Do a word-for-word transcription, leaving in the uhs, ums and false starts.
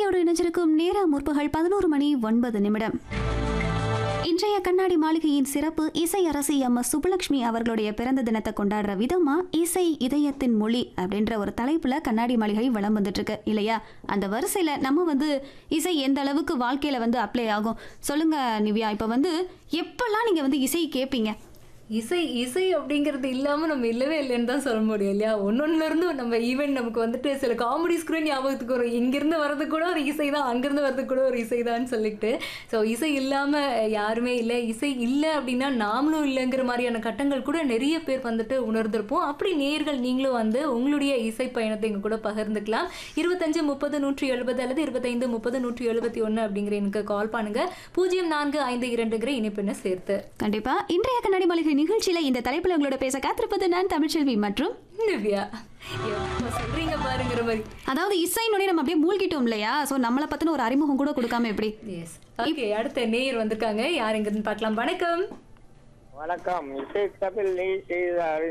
நேயர்களோடு இணைஞ்சிருக்கும் நேரம் முற்பகல் பதினோரு மணி ஒன்பது நிமிடம். இன்றைய கண்ணாடி மாளிகையின் சிறப்பு இசை அரசி எம் எஸ் சுப்புலட்சுமி அவர்களுடைய பிறந்த தினத்தை கொண்டாடுற விதமா இசை இதயத்தின் மொழி அப்படின்ற ஒரு தலைப்புல கண்ணாடி மாளிகை வலம் வந்துட்டு இருக்கு இல்லையா? அந்த வரிசையில நம்ம வந்து இசை எந்த அளவுக்கு வாழ்க்கையில வந்து அப்ளை ஆகும் சொல்லுங்க நிவ்யா. இப்ப வந்து எப்பெல்லாம் நீங்க வந்து இசை கேட்பீங்க? இசை இசை அப்படிங்கிறது இல்லாமல் நம்ம இல்லவே இல்லைன்னு தான் சொல்ல முடியும் இல்லையா? ஒன்னொன்னுலேருந்து நம்ம ஈவன் நமக்கு வந்துட்டு சில காமெடிஸ் கூட ஞாபகத்துக்கு வரும். இங்கேருந்து வர்றது கூட ஒரு இசை தான், அங்கேருந்து வர்றது கூட ஒரு இசை தான் சொல்லிட்டு. ஸோ இசை இல்லாமல் யாருமே இல்லை. இசை இல்லை அப்படின்னா நாமளும் இல்லைங்கிற மாதிரியான கட்டங்கள் கூட நிறைய பேர் வந்துட்டு உணர்ந்திருப்போம். அப்படி நேயர்கள் நீங்களும் வந்து உங்களுடைய இசை பயணத்தை எங்கள் கூட பகிர்ந்துக்கலாம். இருபத்தஞ்சு முப்பது நூற்றி எழுபது அல்லது இருபத்தைந்து முப்பது நூற்றி எழுபத்தி ஒன்று அப்படிங்கிற எனக்கு கால் பண்ணுங்க. பூஜ்ஜியம் நான்கு ஐந்து இரண்டுங்கிற இணைப்பெண்ணை சேர்த்து. கண்டிப்பா இன்றைய கண்ணாடி மாளிகை நிகழ்ச்சியில இந்த தலைப்புல உங்களோட பேச காத்திருப்பது நான் தமிழ்ச்செல்வி மற்றும் நிவ்யா. சொல்றீங்க பாருங்கிற மாதிரி. அதாவது இசையினுடைய நம்ம அப்படியே மூழ்கிட்டோம் இல்லையா? சோ நம்மளை பத்தின ஒரு அறிமுகம் கூட கொடுக்காம எப்படி? எஸ். ஓகே, அடுத்த நேயர் வந்திருக்காங்க. யார் எங்கன்னு பார்க்கலாம். வணக்கம். வணக்கம். இசை தமிழ்